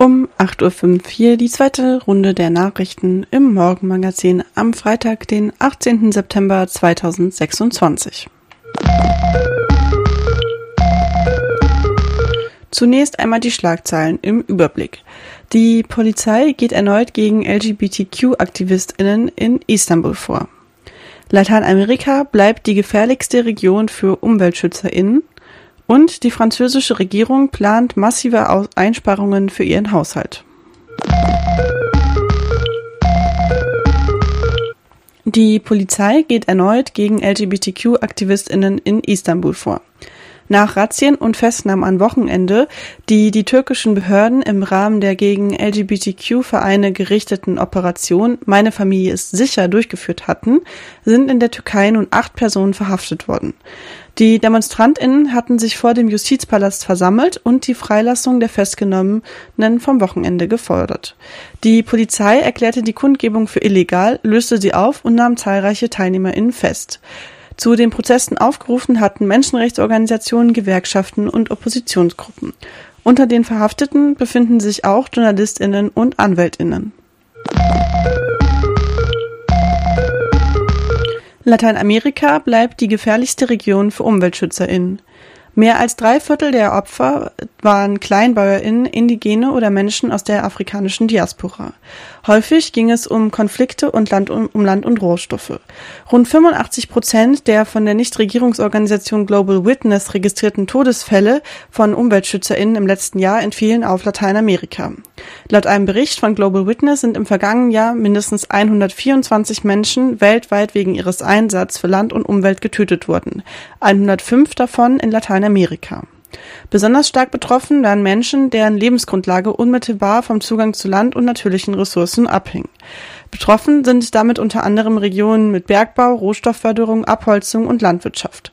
Um 8:05 Uhr hier die zweite Runde der Nachrichten im Morgenmagazin am Freitag, den 18. September 2026. Zunächst einmal die Schlagzeilen im Überblick. Die Polizei geht erneut gegen LGBTQ-AktivistInnen in Istanbul vor. Lateinamerika bleibt die gefährlichste Region für UmweltschützerInnen. Und die französische Regierung plant massive Einsparungen für ihren Haushalt. Die Polizei geht erneut gegen LGBTQ-AktivistInnen in Istanbul vor. Nach Razzien und Festnahmen am Wochenende, die die türkischen Behörden im Rahmen der gegen LGBTQ-Vereine gerichteten Operation Meine Familie ist sicher durchgeführt hatten, sind in der Türkei nun 8 Personen verhaftet worden. Die DemonstrantInnen hatten sich vor dem Justizpalast versammelt und die Freilassung der Festgenommenen vom Wochenende gefordert. Die Polizei erklärte die Kundgebung für illegal, löste sie auf und nahm zahlreiche TeilnehmerInnen fest. Zu den Protesten aufgerufen hatten Menschenrechtsorganisationen, Gewerkschaften und Oppositionsgruppen. Unter den Verhafteten befinden sich auch JournalistInnen und AnwältInnen. Lateinamerika bleibt die gefährlichste Region für UmweltschützerInnen. Mehr als 3/4 der Opfer waren KleinbäuerInnen, Indigene oder Menschen aus der afrikanischen Diaspora. Häufig ging es um Konflikte und um Land- und Rohstoffe. Rund 85% der von der Nichtregierungsorganisation Global Witness registrierten Todesfälle von UmweltschützerInnen im letzten Jahr entfielen auf Lateinamerika. Laut einem Bericht von Global Witness sind im vergangenen Jahr mindestens 124 Menschen weltweit wegen ihres Einsatzes für Land und Umwelt getötet worden. 105 davon in Lateinamerika. Besonders stark betroffen waren Menschen, deren Lebensgrundlage unmittelbar vom Zugang zu Land und natürlichen Ressourcen abhing. Betroffen sind damit unter anderem Regionen mit Bergbau, Rohstoffförderung, Abholzung und Landwirtschaft.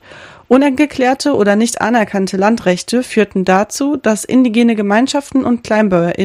Ungeklärte oder nicht anerkannte Landrechte führten dazu, dass indigene Gemeinschaften und KleinbäuerInnen